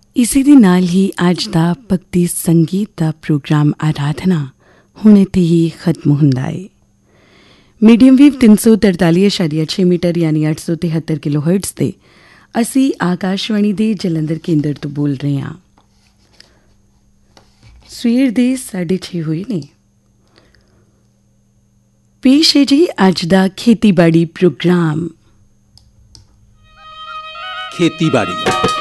ਇਸੇ ਦੇ ਨਾਲ ਹੀ ਅੱਜ ਦਾ ਭਗਤੀ ਸੰਗੀਤ ਦਾ ਪ੍ਰੋਗਰਾਮ ਆਰਾਧਨਾ ਹੁਣ ਇੱਥੇ ਹੀ ਖਤਮ ਹੁੰਦਾ ਹੈ। ਮੀਡੀਅਮ ਵੇਵ 343.6 ਮੀਟਰ ਯਾਨੀ 873 ਕਿਲੋ ਹਰਟਜ਼ ਤੇ ਅਸੀਂ ਆਕਾਸ਼ਵਾਣੀ ਦੇ ਜਲੰਧਰ ਕੇਂਦਰ ਤੋਂ ਬੋਲ ਰਹੇ ਹਾਂ। ਸਵੇਰ ਦੇ 6:30 ਹੋਏ ਨੇ। ਪੇਸ਼ ਹੈ ਜੀ ਅੱਜ ਦਾ ਖੇਤੀਬਾੜੀ ਪ੍ਰੋਗਰਾਮ। ਖੇਤੀਬਾੜੀ